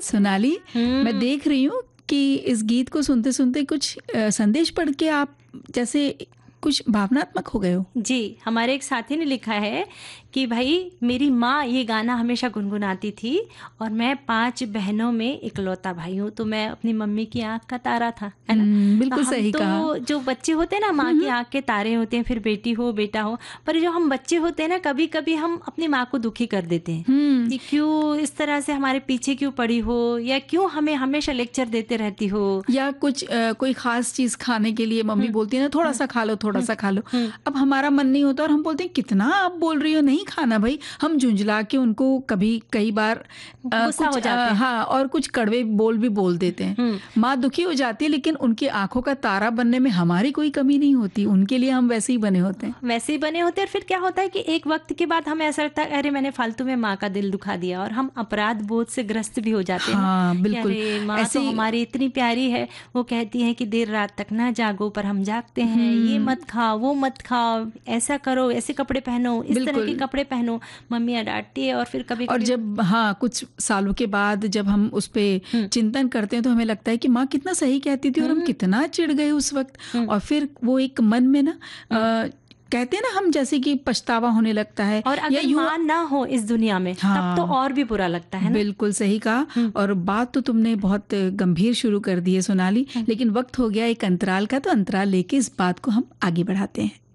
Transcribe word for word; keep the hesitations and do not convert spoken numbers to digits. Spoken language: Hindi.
सोनाली, मैं देख रही हूँ कि इस गीत को सुनते सुनते कुछ अ, संदेश पढ़ के आप जैसे कुछ भावनात्मक हो गए हो। जी, हमारे एक साथी ने लिखा है कि भाई मेरी माँ ये गाना हमेशा गुनगुनाती थी और मैं पांच बहनों में इकलौता भाई हूँ, तो मैं अपनी मम्मी की आंख का तारा था, है ना। हम्म, तो बिल्कुल हम सही तो कहा। जो बच्चे होते हैं ना, माँ की आंख के तारे होते हैं, फिर बेटी हो बेटा हो, पर जो हम बच्चे होते हैं ना, कभी कभी हम अपनी माँ को दुखी कर देते हैं हम्म कि क्यों इस तरह से हमारे पीछे क्यों पड़ी हो, या क्यों हमें हमेशा लेक्चर देते रहती हो, या कुछ अ, कोई खास चीज खाने के लिए मम्मी हम्म, बोलती है ना, थोड़ा हम्म, सा खा लो, थोड़ा हम्म, सा खा लो। हम्म, अब हमारा मन नहीं होता और हम बोलते हैं कितना आप बोल रही हो, नहीं खाना भाई। हम झुंझला के उनको कभी कई बार अ, गुस्सा कुछ हो अ, जाते हैं। हाँ, और कुछ कड़वे बोल भी बोल देते हैं। हम्म माँ दुखी हो जाती है, लेकिन उनकी आंखों का तारा बनने में हमारी कोई कमी नहीं होती, उनके लिए हम वैसे ही बने होते हैं। वैसे ही बने होते हैं। और फिर क्या होता है कि एक वक्त के बाद हमें ऐसा लगता है अरे मैंने फालतू में माँ का दिल दुखा दिया, और हम अपराध बोध से ग्रस्त भी हो जाते हैं ना, हाँ कि बिल्कुल, अरे माँ ऐसे तो ही। हमारी इतनी प्यारी है, वो कहती है कि देर रात तक ना जागो, पर हम जागते हैं, ये हम्म मत खाओ वो मत खाओ, ऐसा करो, ऐसे कपड़े पहनो, इस तरह के बिल्कुल। कपड़े पहनो, मम्मियाँ डांटती है। और फिर कभी और कभी जब हाँ, कुछ सालों के बाद जब हम उस पे हम्म चिंतन करते हैं तो हमें लगता है कि माँ कितना सही कहती थी और हम हम्म कितना चिढ़ गए उस वक्त। हम्म और फिर वो एक मन में ना हम्म अ, कहते हैं ना, हम जैसे कि पछतावा होने लगता है, और या अगर यूं। माँ ना हो इस दुनिया में तब तो हाँ और भी बुरा लगता है ना। बिल्कुल सही कहा। हम्म और बात तो तुमने बहुत गंभीर शुरू कर दी है सोनाली, हम्म। लेकिन वक्त हो गया एक अंतराल का, तो अंतराल लेके इस बात को हम आगे बढ़ाते हैं।